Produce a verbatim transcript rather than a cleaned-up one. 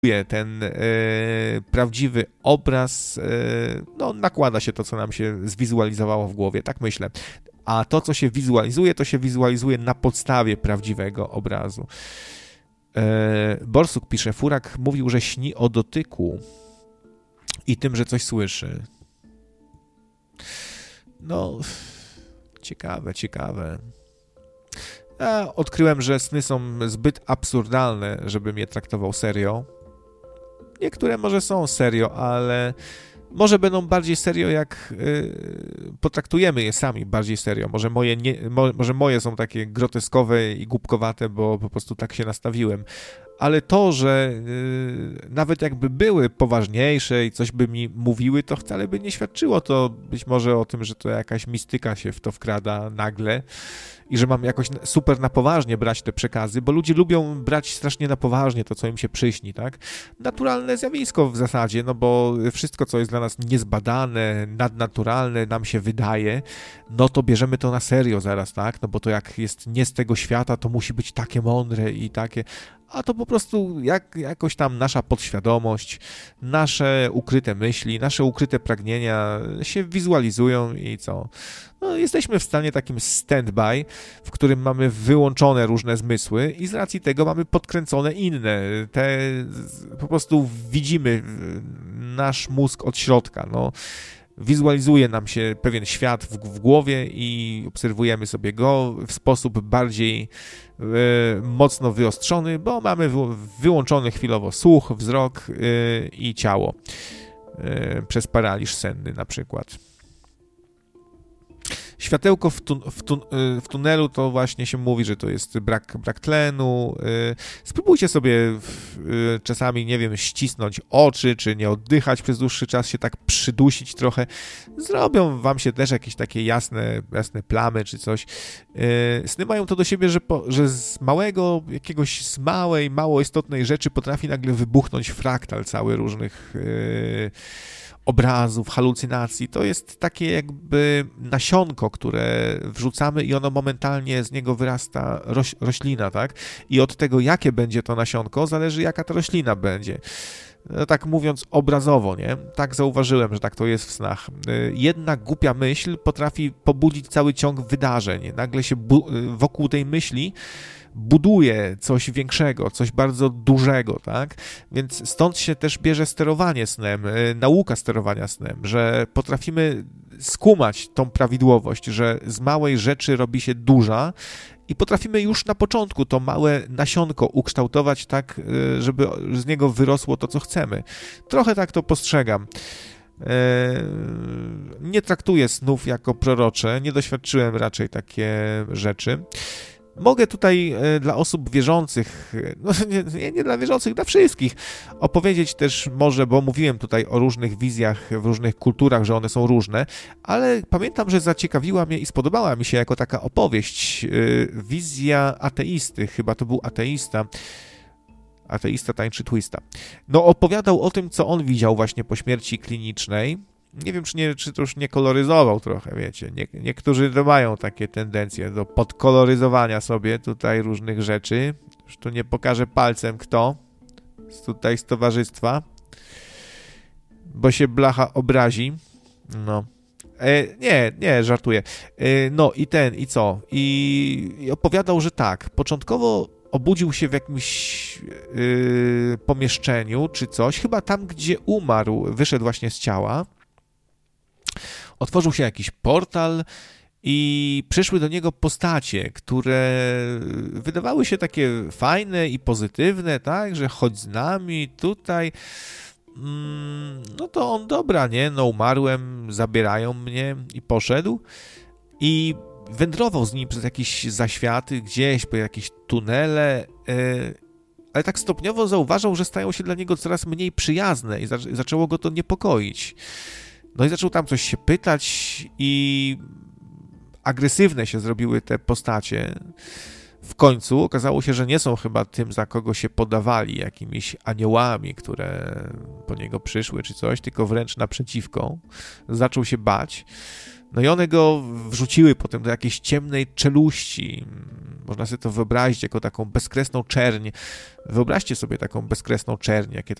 ten e, prawdziwy obraz, e, no nakłada się to, co nam się zwizualizowało w głowie, tak myślę. A to, co się wizualizuje, to się wizualizuje na podstawie prawdziwego obrazu. E, Borsuk pisze, Furak mówił, że śni o dotyku i tym, że coś słyszy. No, ciekawe, ciekawe. Ja odkryłem, że sny są zbyt absurdalne, żebym je traktował serio. Niektóre może są serio, ale może będą bardziej serio, jak yy, potraktujemy je sami bardziej serio. Może moje, nie, mo, może moje są takie groteskowe i głupkowate, bo po prostu tak się nastawiłem. Ale to, że yy, nawet jakby były poważniejsze i coś by mi mówiły, to wcale by nie świadczyło to być może o tym, że to jakaś mistyka się w to wkrada nagle i że mam jakoś super na poważnie brać te przekazy, bo ludzie lubią brać strasznie na poważnie to, co im się przyśni, tak? Naturalne zjawisko w zasadzie, no bo wszystko, co jest dla nas niezbadane, nadnaturalne, nam się wydaje, no to bierzemy to na serio zaraz, tak? No bo to jak jest nie z tego świata, to musi być takie mądre i takie... A to po prostu jak, jakoś tam nasza podświadomość, nasze ukryte myśli, nasze ukryte pragnienia się wizualizują i co? No, jesteśmy w stanie takim stand-by, w którym mamy wyłączone różne zmysły i z racji tego mamy podkręcone inne. Te po prostu widzimy nasz mózg od środka, no. Wizualizuje nam się pewien świat w, w głowie i obserwujemy sobie go w sposób bardziej e, mocno wyostrzony, bo mamy wy, wyłączony chwilowo słuch, wzrok e, i ciało e, przez paraliż senny na przykład. Światełko w, tu, w, tu, w tunelu to właśnie się mówi, że to jest brak, brak tlenu. Spróbujcie sobie czasami, nie wiem, ścisnąć oczy, czy nie oddychać przez dłuższy czas, się tak przydusić trochę. Zrobią wam się też jakieś takie jasne, jasne plamy, czy coś. Sny mają to do siebie, że, po, że z małego, jakiegoś z małej, mało istotnej rzeczy potrafi nagle wybuchnąć fraktal cały różnych obrazów, halucynacji. To jest takie jakby nasionko, które wrzucamy i ono momentalnie z niego wyrasta roś, roślina, tak? I od tego, jakie będzie to nasionko, zależy, jaka ta roślina będzie. No, tak mówiąc obrazowo, nie? Tak zauważyłem, że tak to jest w snach. Jedna głupia myśl potrafi pobudzić cały ciąg wydarzeń. Nagle się bu- wokół tej myśli buduje coś większego, coś bardzo dużego, tak? Więc stąd się też bierze sterowanie snem, nauka sterowania snem, że potrafimy skumać tą prawidłowość, że z małej rzeczy robi się duża i potrafimy już na początku to małe nasionko ukształtować tak, żeby z niego wyrosło to, co chcemy. Trochę tak to postrzegam. Nie traktuję snów jako prorocze, nie doświadczyłem raczej takie rzeczy. Mogę tutaj dla osób wierzących, no nie, nie dla wierzących, dla wszystkich, opowiedzieć też może, bo mówiłem tutaj o różnych wizjach w różnych kulturach, że one są różne, ale pamiętam, że zaciekawiła mnie i spodobała mi się jako taka opowieść wizja ateisty, chyba to był ateista, ateista tańczy twista. No opowiadał o tym, co on widział właśnie po śmierci klinicznej. Nie wiem, czy, nie, czy to już nie koloryzował trochę, wiecie. Nie, niektórzy to mają takie tendencje do podkoloryzowania sobie tutaj różnych rzeczy. Już tu nie pokażę palcem kto z tutaj z towarzystwa, bo się blacha obrazi. No. E, nie, nie, żartuję. E, no i ten, i co? I, i opowiadał, że tak, początkowo obudził się w jakimś yy, pomieszczeniu czy coś, chyba tam, gdzie umarł, wyszedł właśnie z ciała. Otworzył się jakiś portal i przyszły do niego postacie, które wydawały się takie fajne i pozytywne, tak, że chodź z nami tutaj. No to on, dobra, nie, no umarłem, zabierają mnie i poszedł i wędrował z nimi przez jakieś zaświaty, gdzieś po jakieś tunele, ale tak stopniowo zauważał, że stają się dla niego coraz mniej przyjazne i zaczęło go to niepokoić. No i zaczął tam coś się pytać i agresywne się zrobiły te postacie. W końcu okazało się, że nie są chyba tym, za kogo się podawali, jakimiś aniołami, które po niego przyszły czy coś, tylko wręcz naprzeciwko. Zaczął się bać. No i one go wrzuciły potem do jakiejś ciemnej czeluści. Można sobie to wyobrazić jako taką bezkresną czerń. Wyobraźcie sobie taką bezkresną czerń, jakie